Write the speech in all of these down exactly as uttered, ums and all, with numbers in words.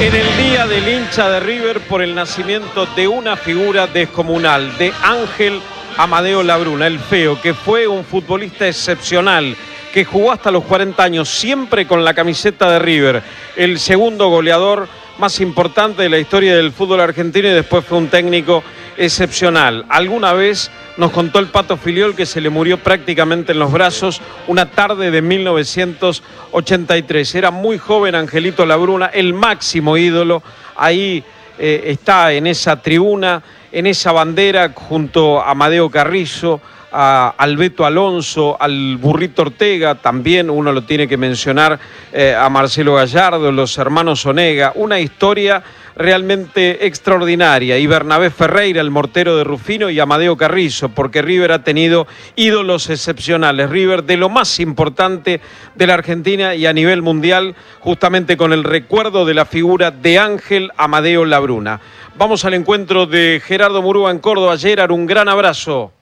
En el día del hincha de River por el nacimiento de una figura descomunal, de Ángel Amadeo Labruna, el feo, que fue un futbolista excepcional, que jugó hasta los cuarenta años, siempre con la camiseta de River, el segundo goleador más importante de la historia del fútbol argentino, y después fue un técnico excepcional. Alguna vez nos contó el Pato Filiol que se le murió prácticamente en los brazos una tarde de mil novecientos ochenta y tres. Era muy joven Angelito Labruna, el máximo ídolo. Ahí eh, está en esa tribuna, en esa bandera, junto a Amadeo Carrizo, a Alberto Alonso, al Burrito Ortega, también uno lo tiene que mencionar, eh, a Marcelo Gallardo, los hermanos Onega. Una historia realmente extraordinaria, y Bernabé Ferreira, el mortero de Rufino, y Amadeo Carrizo, porque River ha tenido ídolos excepcionales. River, de lo más importante de la Argentina y a nivel mundial, justamente con el recuerdo de la figura de Ángel Amadeo Labruna. Vamos al encuentro de Gerardo Murúa en Córdoba. Gerard, un gran abrazo.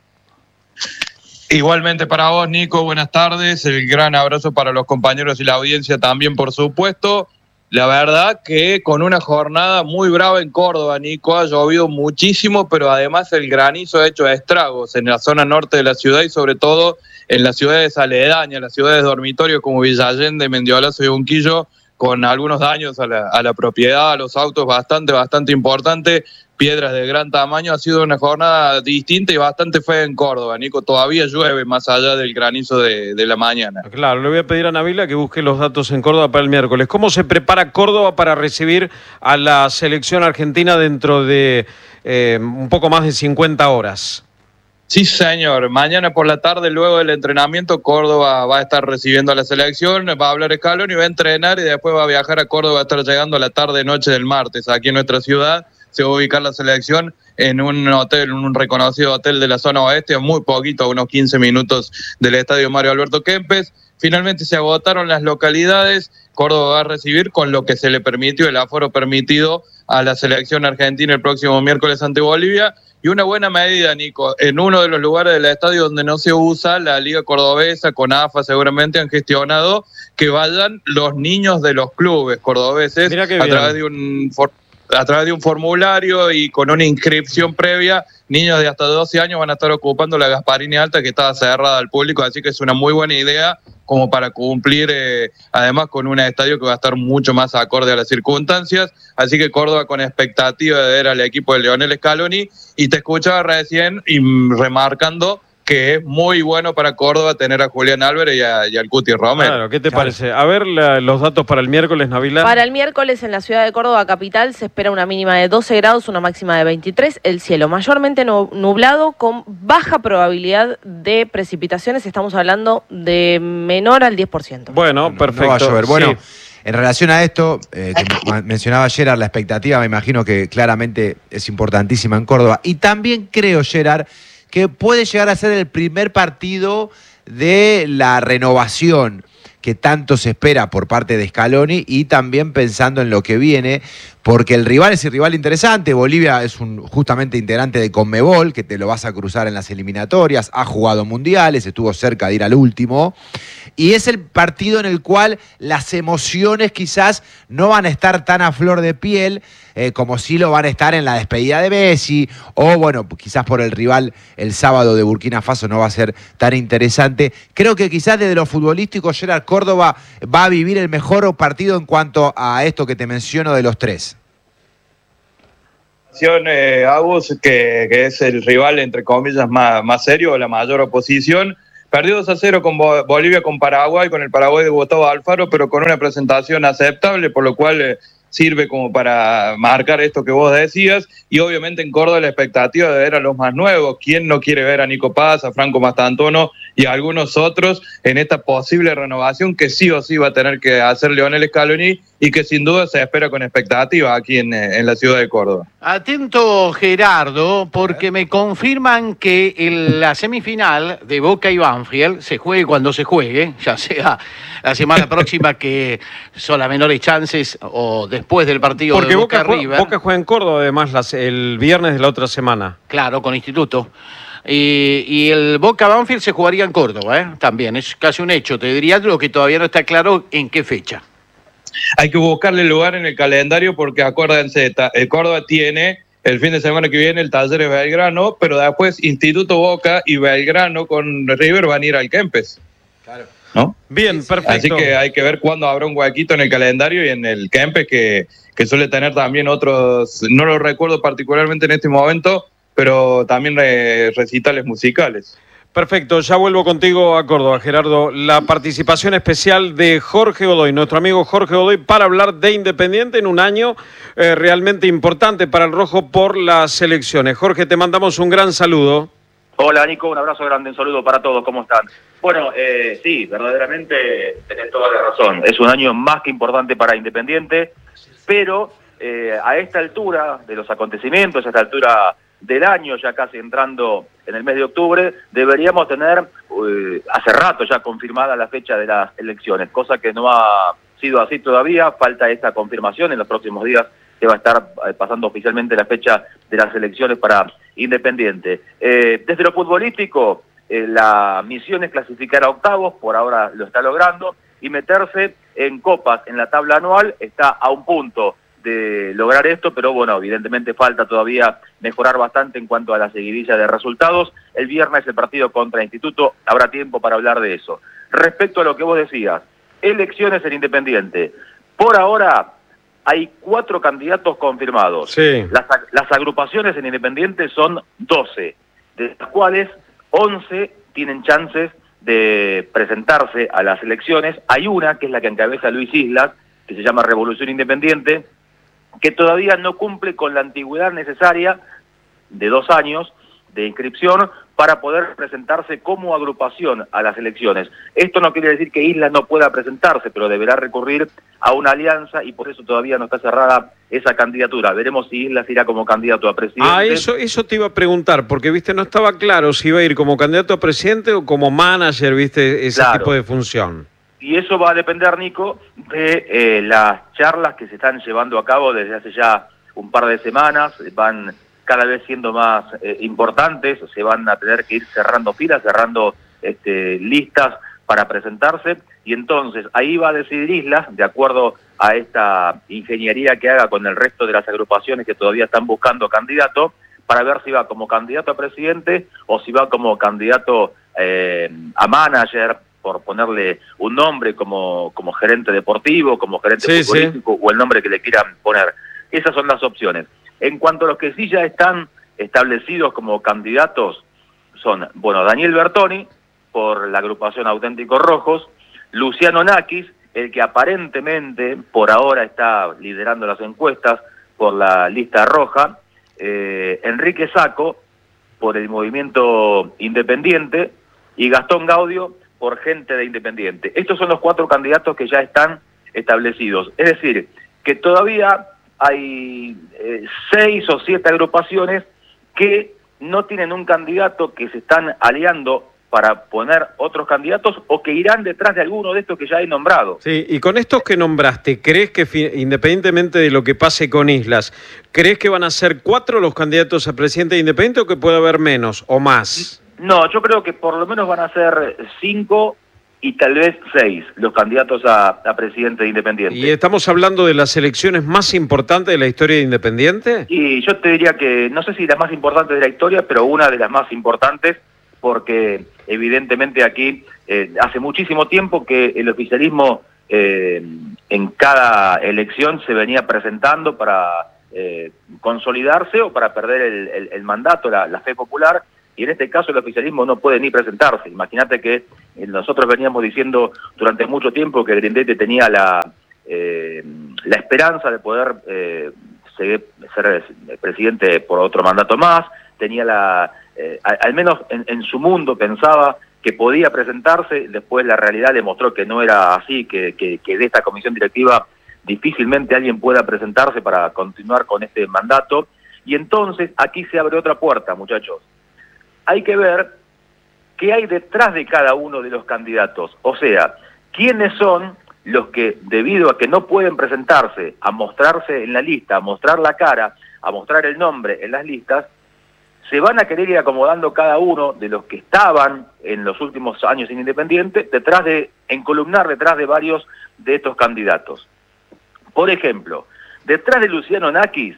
Igualmente para vos, Nico, buenas tardes. El gran abrazo para los compañeros y la audiencia también, por supuesto. La verdad que con una jornada muy brava en Córdoba, Nico, ha llovido muchísimo, pero además el granizo ha hecho estragos en la zona norte de la ciudad y sobre todo en las ciudades aledañas, las ciudades dormitorios como Villa Allende, Mendiolazo y Unquillo, con algunos daños a la, a la propiedad, a los autos, bastante, bastante importante. Piedras de gran tamaño. Ha sido una jornada distinta y bastante fea en Córdoba, Nico. Todavía llueve más allá del granizo de, de la mañana. Claro, le voy a pedir a Nabila que busque los datos en Córdoba para el miércoles. ¿Cómo se prepara Córdoba para recibir a la selección argentina dentro de eh, un poco más de cincuenta horas? Sí, señor. Mañana por la tarde, luego del entrenamiento, Córdoba va a estar recibiendo a la selección, va a hablar Scaloni, va a entrenar y después va a viajar a Córdoba, va a estar llegando a la tarde-noche del martes aquí en nuestra ciudad. Se va a ubicar la selección en un hotel, en un reconocido hotel de la zona oeste, muy poquito, a unos quince minutos del estadio Mario Alberto Kempes. Finalmente se agotaron las localidades. Córdoba va a recibir con lo que se le permitió, el aforo permitido a la selección argentina el próximo miércoles ante Bolivia. Y una buena medida, Nico, en uno de los lugares del estadio donde no se usa, la Liga Cordobesa, con A F A seguramente han gestionado que vayan los niños de los clubes cordobeses a través de un... a través de un formulario y con una inscripción previa. Niños de hasta doce años van a estar ocupando la Gasparini Alta, que estaba cerrada al público, así que es una muy buena idea como para cumplir, eh, además con un estadio que va a estar mucho más acorde a las circunstancias. Así que Córdoba con expectativa de ver al equipo de Lionel Scaloni, y te escuchaba recién y remarcando que es muy bueno para Córdoba tener a Julián Álvarez y, a, y al Cuti Romero. Claro, ¿qué te claro. parece? A ver la, los datos para el miércoles, Nabila. Para el miércoles en la ciudad de Córdoba capital se espera una mínima de doce grados, una máxima de veintitrés, el cielo mayormente nublado con baja probabilidad de precipitaciones, estamos hablando de menor al diez por ciento. Bueno, perfecto. No va a llover. Bueno, sí. En relación a esto, eh, que mencionaba Gerard, la expectativa me imagino que claramente es importantísima en Córdoba. Y también creo, Gerard, que puede llegar a ser el primer partido de la renovación que tanto se espera por parte de Scaloni, y también pensando en lo que viene, porque el rival es un rival interesante. Bolivia es un justamente integrante de Conmebol, que te lo vas a cruzar en las eliminatorias, ha jugado mundiales, estuvo cerca de ir al último, y es el partido en el cual las emociones quizás no van a estar tan a flor de piel eh, como sí lo van a estar en la despedida de Messi, o bueno, quizás por el rival el sábado de Burkina Faso no va a ser tan interesante. Creo que quizás desde lo futbolístico, Gerard, Córdoba va a vivir el mejor partido en cuanto a esto que te menciono de los tres. Eh, Agus, que, que es el rival, entre comillas, más, más serio, la mayor oposición. Perdió dos a cero con Bolivia, con Paraguay, con el Paraguay de Gustavo Alfaro, pero con una presentación aceptable, por lo cual eh, sirve como para marcar esto que vos decías. Y obviamente en Córdoba la expectativa de ver a los más nuevos. ¿Quién no quiere ver a Nico Paz, a Franco Mastantuono y a algunos otros en esta posible renovación que sí o sí va a tener que hacer Lionel Scaloni, y que sin duda se espera con expectativa aquí en, en la ciudad de Córdoba? Atento, Gerardo, porque me confirman que en la semifinal de Boca y Banfield se juegue cuando se juegue, ya sea la semana próxima, que son las menores chances, o después del partido porque de Boca, Boca River. Boca juega en Córdoba además las, el viernes de la otra semana. Claro, con Instituto. Y, y el Boca Banfield se jugaría en Córdoba, ¿eh? También, es casi un hecho, te diría, lo que todavía no está claro en qué fecha. hay que buscarle lugar en el calendario porque acuérdense, el Córdoba tiene el fin de semana que viene el Talleres Belgrano, pero después Instituto Boca y Belgrano con River van a ir al Kempes. Claro. ¿No? Bien, perfecto. Así que hay que ver cuándo habrá un huequito en el calendario y en el Kempes que, que suele tener también otros, no lo recuerdo particularmente en este momento, pero también re, recitales musicales. Perfecto, ya vuelvo contigo a Córdoba, Gerardo. La participación especial de Jorge Godoy, nuestro amigo Jorge Godoy, para hablar de Independiente en un año eh, realmente importante para el Rojo por las elecciones. Jorge, te mandamos un gran saludo. Hola Nico, un abrazo grande, un saludo para todos, ¿cómo están? Bueno, eh, sí, verdaderamente tenés toda la razón. Es un año más que importante para Independiente, pero eh, a esta altura de los acontecimientos, a esta altura del año, ya casi entrando en el mes de octubre, deberíamos tener eh, hace rato ya confirmada la fecha de las elecciones, cosa que no ha sido así todavía. Falta esta confirmación, en los próximos días se va a estar pasando oficialmente la fecha de las elecciones para Independiente. Eh, desde lo futbolístico, eh, la misión es clasificar a octavos, por ahora lo está logrando, y meterse en copas en la tabla anual. Está a un punto de lograr esto, pero bueno, evidentemente falta todavía mejorar bastante en cuanto a la seguidilla de resultados. El viernes el partido contra Instituto, habrá tiempo para hablar de eso. Respecto a lo que vos decías, elecciones en Independiente, por ahora hay cuatro candidatos confirmados. Sí. Las, las agrupaciones en Independiente son doce, de las cuales once tienen chances de presentarse a las elecciones. Hay una, que es la que encabeza Luis Islas, que se llama Revolución Independiente, que todavía no cumple con la antigüedad necesaria de dos años de inscripción para poder presentarse como agrupación a las elecciones. Esto no quiere decir que Islas no pueda presentarse, pero deberá recurrir a una alianza y por eso todavía no está cerrada esa candidatura. Veremos si Islas irá como candidato a presidente. Ah, eso, eso te iba a preguntar, porque viste no estaba claro si iba a ir como candidato a presidente o como manager, viste, ese Claro. tipo de función. Y eso va a depender, Nico, de eh, las charlas que se están llevando a cabo desde hace ya un par de semanas. Van cada vez siendo más eh, importantes, se van a tener que ir cerrando filas, cerrando este, listas para presentarse, y entonces ahí va a decidir Islas, de acuerdo a esta ingeniería que haga con el resto de las agrupaciones que todavía están buscando candidato, para ver si va como candidato a presidente o si va como candidato eh, a manager, por ponerle un nombre, como, como gerente deportivo, como gerente Sí, futbolístico, sí, o el nombre que le quieran poner. Esas son las opciones. En cuanto a los que sí ya están establecidos como candidatos, son, bueno, Daniel Bertoni, por la agrupación Auténticos Rojos, Luciano Nakis, el que aparentemente por ahora está liderando las encuestas por la lista roja, eh, Enrique Sacco, por el movimiento Independiente, y Gastón Gaudio, por Gente de Independiente. Estos son los cuatro candidatos que ya están establecidos. Es decir, que todavía hay eh, seis o siete agrupaciones que no tienen un candidato, que se están aliando para poner otros candidatos o que irán detrás de alguno de estos que ya he nombrado. Sí, y con estos que nombraste, ¿crees que, independientemente de lo que pase con Islas, crees que van a ser cuatro los candidatos a presidente de Independiente o que puede haber menos o más? No, yo creo que por lo menos van a ser cinco y tal vez seis los candidatos a, a presidente de Independiente. ¿Y estamos hablando de las elecciones más importantes de la historia de Independiente? Y yo te diría que, no sé si las más importantes de la historia, pero una de las más importantes, porque evidentemente aquí eh, hace muchísimo tiempo que el oficialismo eh, en cada elección se venía presentando para eh, consolidarse o para perder el, el, el mandato, la, la fe popular, y en este caso el oficialismo no puede ni presentarse. Imagínate que eh, nosotros veníamos diciendo durante mucho tiempo que Grindetti tenía la, eh, la esperanza de poder eh, ser, ser presidente por otro mandato más, tenía la... Eh, al, al menos en, en su mundo pensaba que podía presentarse. Después la realidad demostró que no era así, que, que, que de esta comisión directiva difícilmente alguien pueda presentarse para continuar con este mandato. Y entonces aquí se abre otra puerta, muchachos. Hay que ver qué hay detrás de cada uno de los candidatos, o sea, quiénes son los que, debido a que no pueden presentarse a mostrarse en la lista, a mostrar la cara, a mostrar el nombre en las listas, se van a querer ir acomodando cada uno de los que estaban en los últimos años en Independiente, detrás de, encolumnar detrás de varios de estos candidatos. Por ejemplo, detrás de Luciano Nakis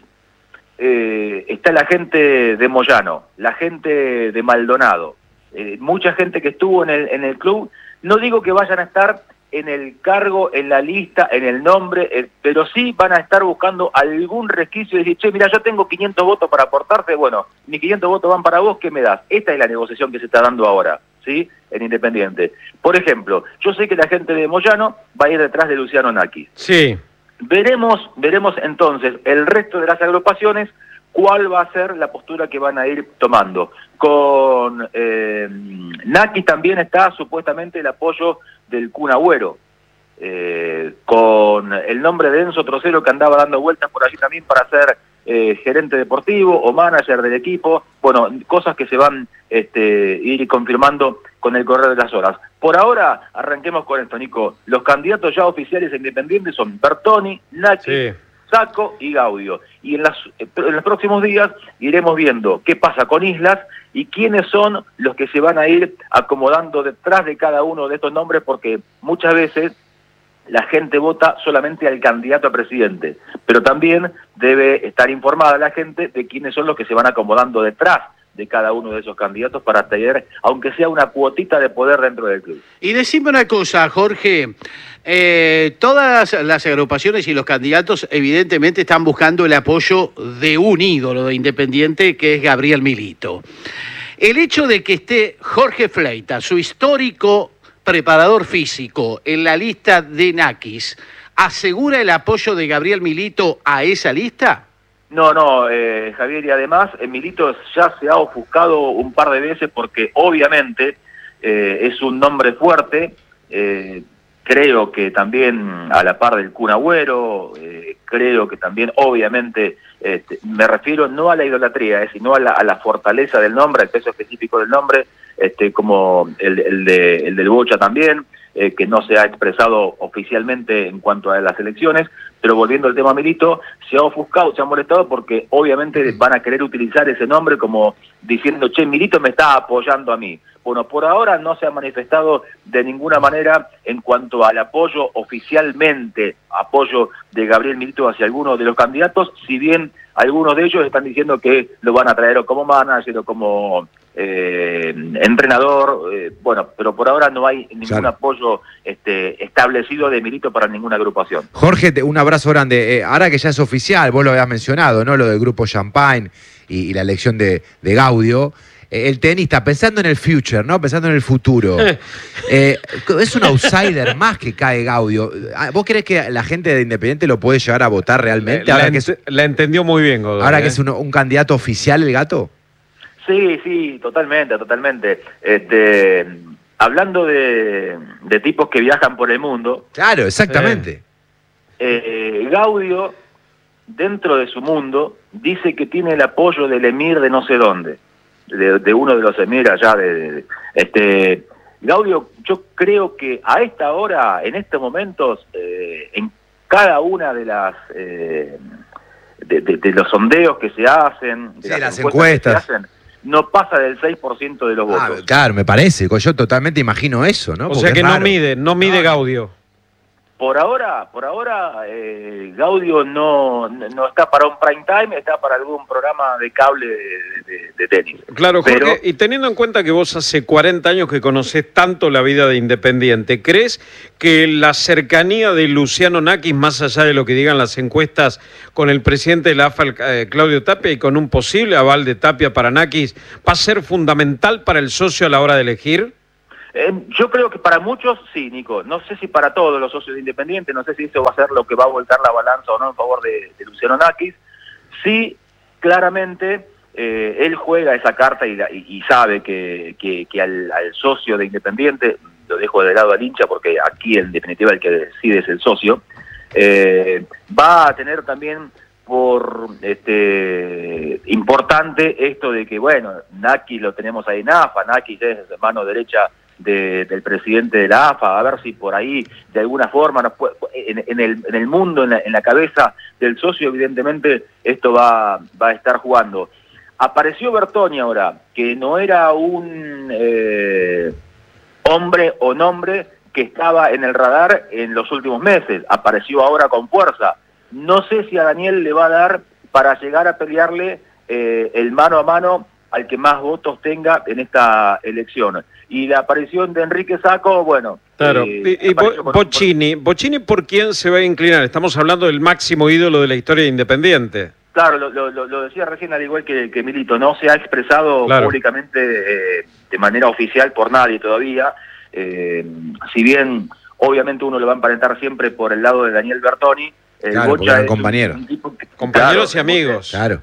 eh, está la gente de Moyano, la gente de Maldonado, eh, mucha gente que estuvo en el, en el club. No digo que vayan a estar en el cargo, en la lista, en el nombre, eh, pero sí van a estar buscando algún resquicio y decir, che, mira, yo tengo quinientos votos para aportarte, bueno, mis quinientos votos van para vos, ¿qué me das? Esta es la negociación que se está dando ahora, ¿sí? En Independiente. Por ejemplo, yo sé que la gente de Moyano va a ir detrás de Luciano Nakis. Sí. Veremos, veremos entonces el resto de las agrupaciones cuál va a ser la postura que van a ir tomando. Con eh, Nakis también está supuestamente el apoyo del Kun Agüero, eh, con el nombre de Enzo Trocero que andaba dando vueltas por allí también para ser eh, gerente deportivo o manager del equipo. Bueno, cosas que se van este, ir confirmando con el correr de las horas. Por ahora, arranquemos con esto, Nico. Los candidatos ya oficiales e independientes son Bertoni, Nakis, sí, Sacco y Gaudio. Y en, las, en los próximos días iremos viendo qué pasa con Islas y quiénes son los que se van a ir acomodando detrás de cada uno de estos nombres, porque muchas veces la gente vota solamente al candidato a presidente, pero también debe estar informada la gente de quiénes son los que se van acomodando detrás de cada uno de esos candidatos para tener, aunque sea una cuotita de poder dentro del club. Y decime una cosa, Jorge, eh, todas las agrupaciones y los candidatos evidentemente están buscando el apoyo de un ídolo de Independiente, que es Gabriel Milito. El hecho de que esté Jorge Fleita, su histórico preparador físico, en la lista de Nakis, ¿asegura el apoyo de Gabriel Milito a esa lista? No, no, eh, Javier, y además eh, Milito ya se ha ofuscado un par de veces porque obviamente eh, es un nombre fuerte, eh, creo que también a la par del Kun Agüero, eh, creo que también obviamente, este, me refiero no a la idolatría, eh, sino a la, a la fortaleza del nombre, al peso específico del nombre, este, como el, el, de, el del Bocha también, eh, que no se ha expresado oficialmente en cuanto a las elecciones. Pero volviendo al tema Milito, se ha ofuscado, se ha molestado porque obviamente van a querer utilizar ese nombre como diciendo, che, Milito me está apoyando a mí. Bueno, por ahora no se ha manifestado de ninguna manera en cuanto al apoyo oficialmente, apoyo de Gabriel Milito hacia alguno de los candidatos, si bien algunos de ellos están diciendo que lo van a traer o como manager o como eh, entrenador, eh, bueno, pero por ahora no hay ningún claro. apoyo este, establecido de Milito para ninguna agrupación. Jorge, un abrazo grande. Eh, ahora que ya es oficial, vos lo habías mencionado, ¿no? Lo del grupo Champagne y, y la elección de, de Gaudio. Eh, el tenista, pensando en el future, ¿no? Pensando en el futuro. Eh, es un outsider más que cae Gaudio. ¿Vos crees que la gente de Independiente lo puede llegar a votar realmente? La, ahora la, que es, la entendió muy bien, Godoy. Ahora ¿eh? que es un, un candidato oficial el Gato. Sí, sí, totalmente, totalmente. Este, hablando de, de tipos que viajan por el mundo. Claro, exactamente. Eh, Gaudio, dentro de su mundo, dice que tiene el apoyo del emir de no sé dónde, de, de uno de los emir allá de, de, de este Gaudio. Yo creo que a esta hora, en estos momentos, eh, en cada una de las eh, de, de, de los sondeos que se hacen, de sí, las, las encuestas, encuestas. Que se hacen, no pasa del seis por ciento de los ah, votos. Claro, me parece. Yo totalmente imagino eso, ¿no? O Porque sea que es no raro. mide, no mide no. Gaudio. Por ahora, por ahora eh, Gaudio no, no está para un prime time, está para algún programa de cable de, de, de tenis. Claro, Jorge, Pero, y teniendo en cuenta que vos hace cuarenta años que conocés tanto la vida de Independiente, ¿crees que la cercanía de Luciano Nakis, más allá de lo que digan las encuestas, con el presidente de la A F A, eh, Claudio Tapia, y con un posible aval de Tapia para Nakis, va a ser fundamental para el socio a la hora de elegir? Eh, yo creo que para muchos sí, Nico. No sé si para todos los socios de Independiente, no sé si eso va a ser lo que va a volcar la balanza o no en favor de, de Luciano Nakis. Sí, claramente eh, él juega esa carta y, la, y, y sabe que, que, que al, al socio de Independiente, lo dejo de lado al hincha porque aquí en definitiva el que decide es el socio, eh, va a tener también por este importante esto de que, bueno, Nakis lo tenemos ahí en A F A, Nakis es mano derecha De, del presidente de la A F A, a ver si por ahí de alguna forma nos puede, en, en, el, en el mundo, en la, en la cabeza del socio, evidentemente esto va, va a estar jugando. Apareció Bertoni ahora, que no era un eh, hombre o nombre que estaba en el radar en los últimos meses, apareció ahora con fuerza. No sé si a Daniel le va a dar para llegar a pelearle eh, el mano a mano al que más votos tenga en esta elección. Y la aparición de Enrique Sacco, bueno... Claro, eh, y, y Bo, Bocchini, Bocchini, ¿por quién se va a inclinar? Estamos hablando del máximo ídolo de la historia de Independiente. Claro, lo, lo, lo decía recién, al igual que, que Milito, no se ha expresado claro. públicamente eh, de manera oficial por nadie todavía. Eh, si bien, obviamente, uno lo va a emparentar siempre por el lado de Daniel Bertoni. El claro, Bocha es compañeros. Un, un tipo que, compañeros claro, y amigos. Claro.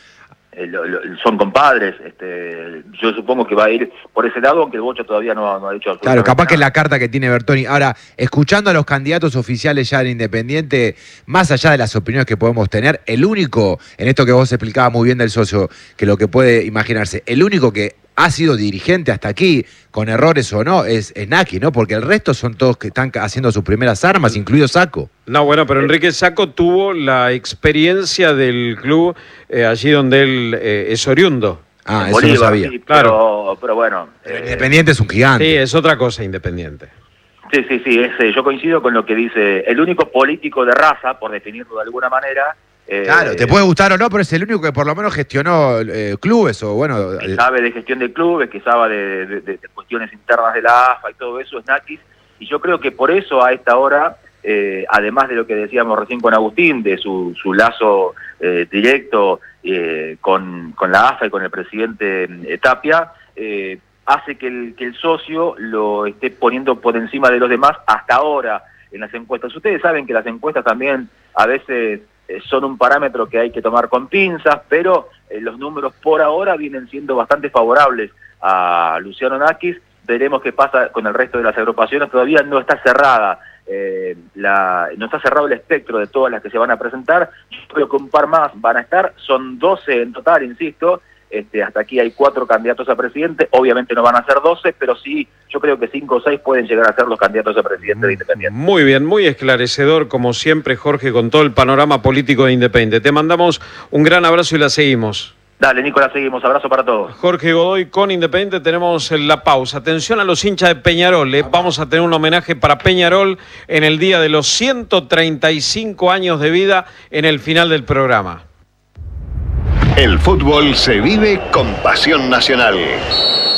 Eh, lo, lo, son compadres. Este, yo supongo que va a ir por ese lado, aunque el Bocha todavía no, no ha dicho absolutamente Claro, capaz nada. que es la carta que tiene Bertoni. Ahora, escuchando a los candidatos oficiales ya en Independiente, más allá de las opiniones que podemos tener, el único, en esto que vos explicabas muy bien del socio, que lo que puede imaginarse, el único que ha sido dirigente hasta aquí, con errores o no, es, es Naki, ¿no? Porque el resto son todos que están haciendo sus primeras armas, incluido Sacco. No, bueno, pero Enrique Sacco tuvo la experiencia del club eh, allí donde él eh, es oriundo. Ah, En eso Bolívar, no sabía. sí, Claro. Pero, pero bueno... Pero eh, Independiente es un gigante. Sí, es otra cosa Independiente. Sí, sí, sí, es, eh, yo coincido con lo que dice el único político de raza, por definirlo de alguna manera. Eh, Claro, te puede gustar o no, pero es el único que por lo menos gestionó eh, clubes o bueno... que eh, sabe de gestión de clubes, que sabe de, de- de- de cuestiones internas de la A F A y todo eso, es Nakis. Y yo creo que por eso a esta hora, eh, además de lo que decíamos recién con Agustín, de su, su lazo eh, directo eh, con, con la A F A y con el presidente eh, Tapia, eh, hace que el, que el socio lo esté poniendo por encima de los demás hasta ahora en las encuestas. Ustedes saben que las encuestas también a veces eh, son un parámetro que hay que tomar con pinzas, pero eh, los números por ahora vienen siendo bastante favorables a Luciano Nakis. Veremos qué pasa con el resto de las agrupaciones. Todavía no está cerrada, eh, la, no está cerrado el espectro de todas las que se van a presentar. Yo creo que un par más van a estar, son doce en total, insisto. Este, hasta aquí hay cuatro candidatos a presidente, obviamente no van a ser doce, pero sí, yo creo que cinco o seis pueden llegar a ser los candidatos a presidente de Independiente. Muy bien, muy esclarecedor, como siempre, Jorge, con todo el panorama político de Independiente. Te mandamos un gran abrazo y la seguimos. Dale, Nicolás, seguimos. Abrazo para todos. Jorge Godoy con Independiente, tenemos la pausa. Atención a los hinchas de Peñarol, ¿eh? Vamos a tener un homenaje para Peñarol en el día de los ciento treinta y cinco años de vida en el final del programa. El fútbol se vive con pasión nacional.